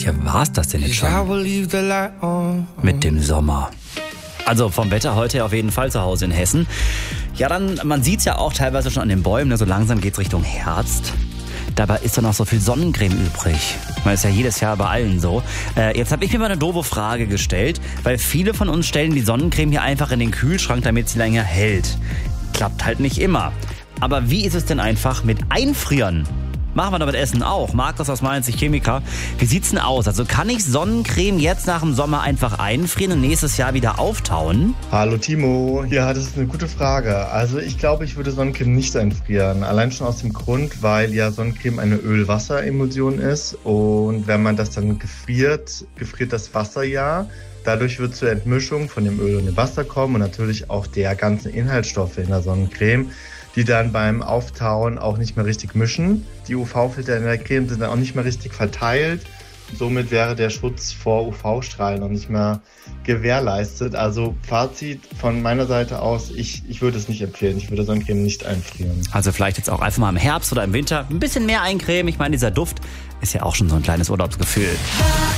Ja, war's das denn jetzt schon? Mit dem Sommer. Also vom Wetter heute auf jeden Fall zu Hause in Hessen. Ja, dann, man sieht's ja auch teilweise schon an den Bäumen, ne? So langsam geht's Richtung Herbst. Dabei ist doch noch so viel Sonnencreme übrig. Das ist ja jedes Jahr bei allen so. Jetzt habe ich mir mal eine doofe Frage gestellt, weil viele von uns stellen die Sonnencreme hier einfach in den Kühlschrank, damit sie länger hält. Klappt halt nicht immer. Aber wie ist es denn einfach mit Einfrieren? Machen wir damit Essen auch. Markus aus Mainz, Chemiker. Wie sieht's denn aus? Also kann ich Sonnencreme jetzt nach dem Sommer einfach einfrieren und nächstes Jahr wieder auftauen? Hallo Timo, ja, das ist eine gute Frage. Also ich glaube, ich würde Sonnencreme nicht einfrieren. Allein schon aus dem Grund, weil ja Sonnencreme eine Öl-Wasser-Emulsion ist. Und wenn man das dann gefriert das Wasser ja. Dadurch wird zur Entmischung von dem Öl und dem Wasser kommen und natürlich auch der ganzen Inhaltsstoffe in der Sonnencreme, die dann beim Auftauen auch nicht mehr richtig mischen. Die UV-Filter in der Creme sind dann auch nicht mehr richtig verteilt. Somit wäre der Schutz vor UV-Strahlen noch nicht mehr gewährleistet. Also Fazit von meiner Seite aus, ich würde es nicht empfehlen. Ich würde Sonnencreme nicht einfrieren. Also vielleicht jetzt auch einfach mal im Herbst oder im Winter ein bisschen mehr eincremen. Ich meine, dieser Duft ist ja auch schon so ein kleines Urlaubsgefühl.